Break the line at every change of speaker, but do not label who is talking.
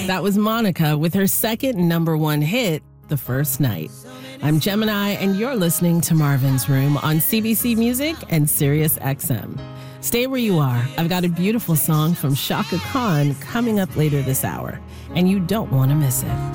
That was Monica with her second number one hit, The First Night. I'm Gemini, and you're listening to Marvin's Room on CBC Music and Sirius XM. Stay where you are. I've got a beautiful song from Chaka Khan coming up later this hour, and you don't want to miss it.